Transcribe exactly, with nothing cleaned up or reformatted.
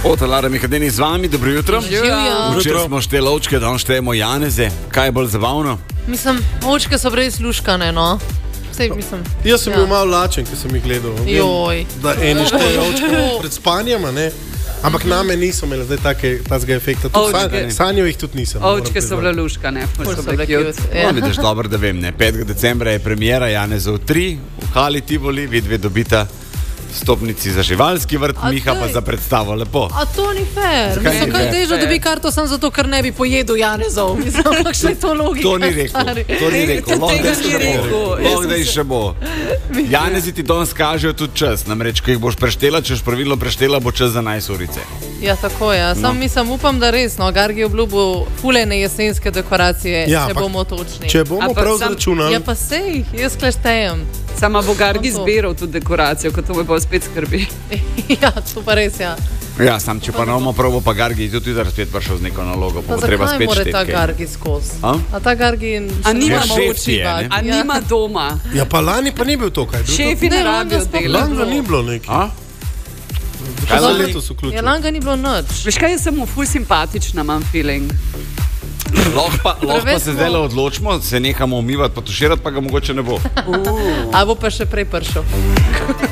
Gospod Lara Mihadeni z vami, dobro jutro. Živjo. Včeraj smo šteli ovčke, danes štejemo janeze. Kaj je bolj zabavno? Mislim, ovčke so res luškane, no. Sej, mislim, Jaz sem ja. bil malo lačen, ko sem jih gledal. Vem, Joj. Da eni štejejo ovčke pred spanjem, a ne? Ampak name niso imeli zdaj take, takega efekta. Tudi Ovčke. san, sanjo jih tudi nisem. moram Ovčke so bile priznati. luškane, ful Ful so so bile bile cute. cute. Ja. Ja. Vidiš, dobro, da vem, ne. petega decembra je premiera Janezov tri v Hali Tivoli, vi dve dobita stopnici za živalski vrt, A Miha pa daj. za predstavo. Lepo. A to ni fair. Zakaj Mislim, ni kaj fair? težo dobi karto samo zato, ker ne bi pojedel Janezov. Mislim, ampak še je to logika. To ni rekel, stari. to ni rekel, Tega lahko da ni še rekel. bo. Jaz Lahko sem da se- še bo. Janezi ti danes kažejo tudi čas, namreč, ko jih boš preštela, če boš pravilno preštela, bo čas za enajst urice. Ja, tako je. Sam No. mislim, upam, da res, no, Gargi obljubil fulene jesenske dekoracije, Ja, če ampak bomo točni. Če bomo Ampak prav sam- zračunali, Ja, pa sej, jaz kleštejem. Sama bo Gargi No, to. zbiral tudi dekoracijo, ko to me pa spet skrbi. Ja, to pa res, ja. Ja, sam če pa ne bomo prav, pa Gargi je tudi spet prišel z neko nalogo, pa Pa bo treba zakaj spet mora šteti ta kaj. Gargi skozi? A? A ta Gargi A se nima moramo šef učiti je, ne? bati. A Ja. nima doma. ja pa lani pa ni bil to, kaj? Bil to- Šefi ne Ne, rabijo langa sploh dela. Lani ga ni bilo neki. A? Kaj za lani? letos Ja, vključil? langa ni bilo nič. Veš kaj, jaz sem mu ful simpatična, imam feeling. Lahko pa, lahko pa Preveč se smo- zdaj odločimo, se nehamo umivati, pa tuširati, pa ga mogoče ne bo. A bo pa še prej prišel.